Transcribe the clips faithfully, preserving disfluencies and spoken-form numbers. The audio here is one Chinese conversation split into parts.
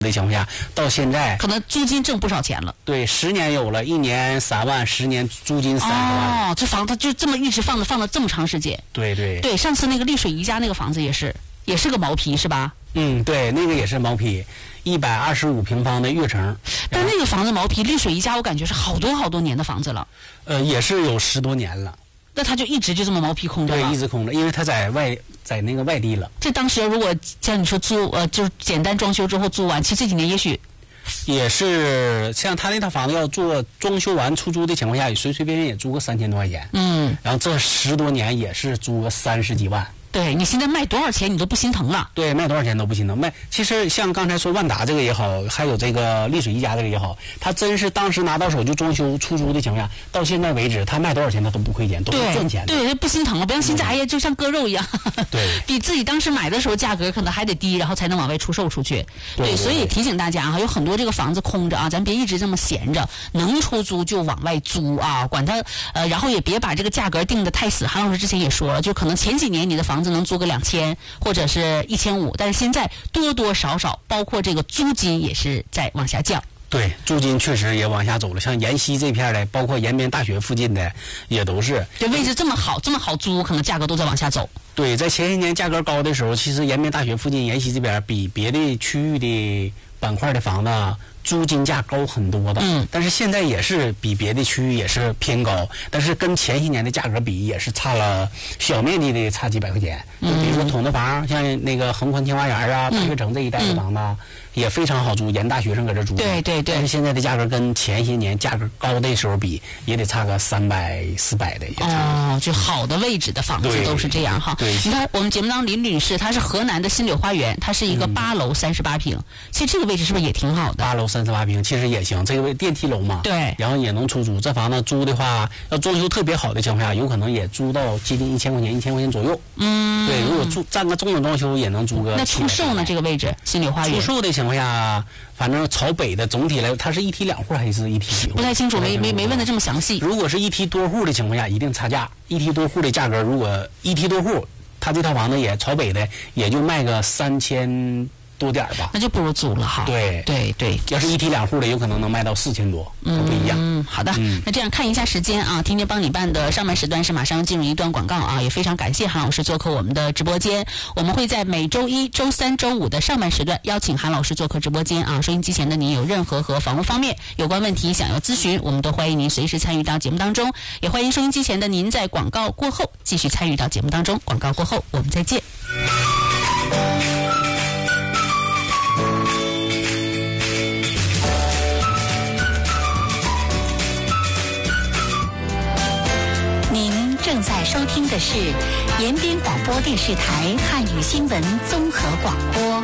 的情况下，到现在可能租金挣不少钱了。 对，十年有了，一年三万，十年租金三十万。 哦，这房子就这么一直放着放了这么长时间。 对对对，上次那个丽水宜家那个房子也是，也是个毛坯是吧？ 嗯，对，那个也是毛坯，一百二十五平方的跃层。 但那个房子毛坯，丽水宜家我感觉是好多好多年的房子了。 呃，也是有十多年了。 那他就一直就这么毛坯空着了。 对，一直空着，因为他在外，在那个外地了。 这当时如果像你说租，呃，就是简单装修之后租完，其实这几年也许也是像他那套房子要做装修完出租的情况下，随随便便也租个三千多块钱。 嗯， 然后这十多年也是租个三十几万。 对，你现在卖多少钱你都不心疼了。 对，卖多少钱都不心疼。卖，其实像刚才说万达这个也好，还有这个丽水宜家这个也好，他真是当时拿到手就装修出租的情况下，到现在为止他卖多少钱他都不亏钱，都是赚钱的。 对，不心疼了，不像现在哎呀，就像割肉一样。 对， 比自己当时买的时候价格可能还得低，然后才能往外出售出去。 对， 对， 对， 所以提醒大家啊，有很多这个房子空着啊，咱别一直这么闲着，能出租就往外租啊，管它呃，然后也别把这个价格定得太死。韩老师之前也说了，就可能前几年你的房子能租个两千或者是一千五，但是现在多多少少，包括这个租金也是在往下降。 对，租金确实也往下走了，像延西这片的，包括延边大学附近的，也都是。 这位置这么好，这么好租，可能价格都在往下走。 对，在前些年价格高的时候，其实延边大学附近、延西这边比别的区域的板块的房子租金价高很多的。 嗯， 但是现在也是比别的区域也是偏高，但是跟前些年的价格比也是差了小面积的差几百块钱。嗯，就比如说筒子房，像那个恒宽清华园啊、大学城这一带的房子。嗯，也非常好租，研大学生搁这租。 对对对。 但是现在的价格跟前些年价格高的时候比，也得差个三百、四百的也差。 哦，就好的位置的房子都是这样哈。 对。 你看我们节目当中林女士，她是河南的新柳花园，它是一个八楼三十八平，其实这个位置是不是也挺好的？ 八楼三十八平其实也行，这个位电梯楼嘛。 对。 然后也能出租，这房子租的话，要装修特别好的情况下，有可能也租到接近一千块钱，一千块钱左右。 嗯。 对，如果租占个中等装修，也能租个。 那出售呢？这个位置新柳花园。 出售的情况下。反正朝北的总体来，它是一梯两户还是一梯几户？ 不太清楚，没没没问的这么详细。 如果是一梯多户的情况下，一定差价。一梯多户的价格，如果一梯多户，它这套房子也朝北的，也就卖个三千多点吧。 那就不如租了哈。 对对对， 要是一梯两户的，有可能能卖到四千多， 嗯， 不一样。 嗯，好的。嗯，那这样看一下时间啊，听天帮你办的上半时段是马上进入一段广告啊，也非常感谢韩老师做客我们的直播间。我们会在每周一周三周五的上半时段邀请韩老师做客直播间啊。收音机前的您有任何和房屋方面有关问题想要咨询，我们都欢迎您随时参与到节目当中，也欢迎收音机前的您在广告过后继续参与到节目当中。广告过后我们再见。正在收听的是延边广播电视台汉语新闻综合广播。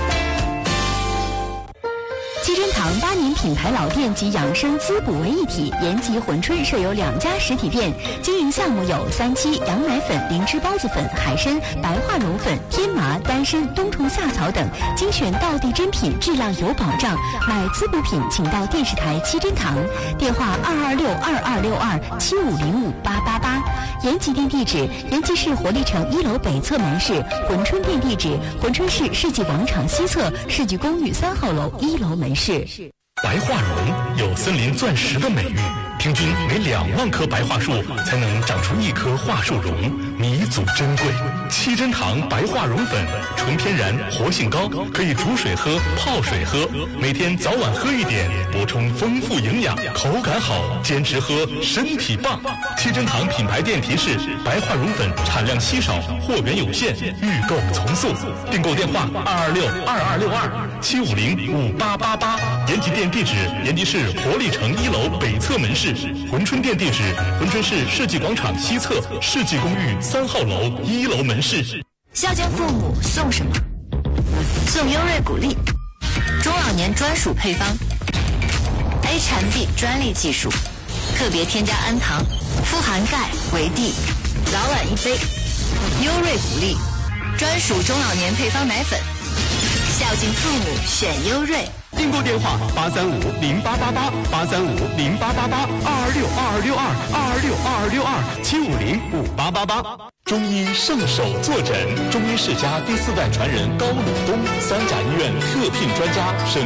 七珍堂八年品牌老店及养生滋补为一体，延吉珲春设有两家实体店，经营项目有三七、羊奶粉、灵芝孢子粉、海参、白化绒粉、天麻、丹参、冬虫夏草等，精选道地珍品，质量有保障。买滋补品请到电视台七珍堂，电话二二六二二六二七五零五八八八。延吉店地址：延吉市活力城一楼北侧门市；珲春店地址：珲春市世纪广场西侧世纪公寓三号楼一楼门市。 白化绒有森林钻石的美誉，平均每两万棵白桦树才能长出一棵桦树茸，弥足珍贵。七珍堂白化绒粉，纯天然，活性高，可以煮水喝、泡水喝，每天早晚喝一点，补充丰富营养，口感好，坚持喝，身体棒。七珍堂品牌店提示：白化绒粉产量稀少，货源有限，预购从速。订购电话：二二六二二六二七五零五八八八。延吉店地址：延吉市活力城一楼北侧门市；珲春店地址：珲春市世纪广场西侧世纪公寓三号楼一楼门市。 孝敬父母送什么？送优瑞谷粒，中老年专属配方 ，A 产 B 专利技术，特别添加氨糖，富含钙、维 D， 老晚一杯。优瑞谷粒，专属中老年配方奶粉，孝敬父母选优瑞。 订购电话：八三五零八八八八三五零八八八二二六二二六二二二六二二六二七五零五八八八。中医圣手坐诊，中医世家第四代传人高鲁东，三甲医院特聘专家。